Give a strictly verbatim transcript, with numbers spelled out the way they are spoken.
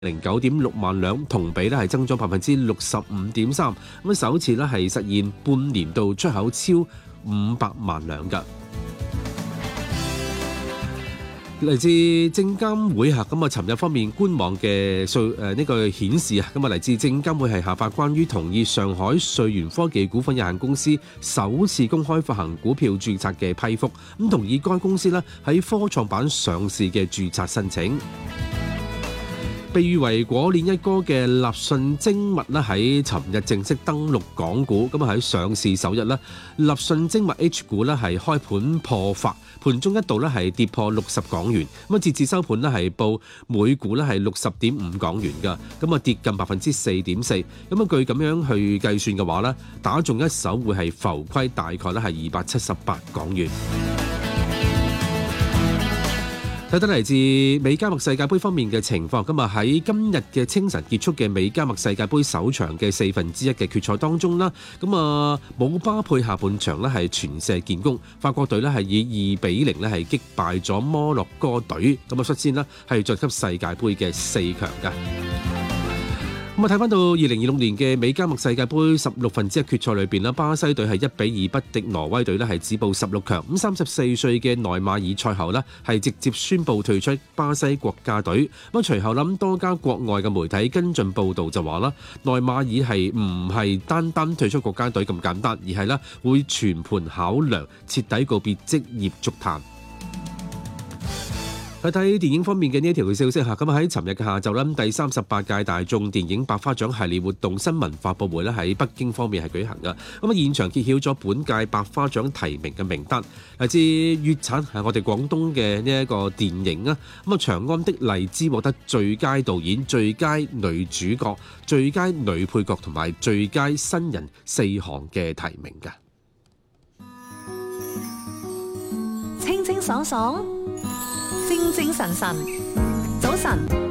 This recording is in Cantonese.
零九點六萬輛，同比咧係增長百分之六十五點三，咁首次咧係實現半年度出口超五百萬輛㗎。嚟自證監會嚇，咁啊，尋日方面官網嘅數誒呢個顯示啊，咁啊嚟自證監會係下發關於同意上海瑞源科技股份有限公司首次公開發行股票註冊嘅批覆，咁同意該公司咧喺科創板上市嘅註冊申請。被譽為果鏈一哥嘅立訊精密咧喺尋日正式登陸港股，咁啊喺上市首日咧，立訊精密 H 股咧係開盤破發，盤中一度咧係跌破六十港元，咁啊截至收盤咧係報每股咧係六十點五港元㗎，咁啊跌近百分之四點四，咁啊據咁樣去計算嘅話咧，打中一手會係浮虧大概咧係二百七十八港元。睇睇嚟自美加墨世界盃方面嘅情況，咁啊喺今日嘅清晨結束嘅美加墨世界盃首場嘅四分之一嘅決賽當中啦，咁啊姆巴佩下半場咧係全射建功，法國隊咧係以二比零咧係擊敗咗摩洛哥隊，咁啊率先咧係晉級世界盃嘅四強㗎。咁啊睇翻到二零二六年嘅美加墨世界盃十六分之一決賽裏邊啦，巴西隊係一比二不敵挪威隊咧，係止步十六強。咁三十四歲嘅內馬爾賽後咧係直接宣布退出巴西國家隊。咁隨後諗多家國外嘅媒體跟進報導就話啦，內馬爾係唔係單單退出國家隊咁簡單，而係咧會全盤考量徹底告別職業足壇。睇睇電影方面嘅呢一條嘅消息嚇，咁喺尋日嘅下晝咧，第三十八屆大眾電影百花獎系列活動新聞發佈會咧喺北京方面係舉行嘅。咁啊現場揭曉咗本屆百花獎提名嘅名單，嚟自粵產係我哋廣東嘅呢一個電影啊。咁啊長安的荔枝獲得最佳導演、最佳女主角、最佳女配角同埋最佳新人四項嘅提名嘅。 清清爽爽，精精神神，早晨。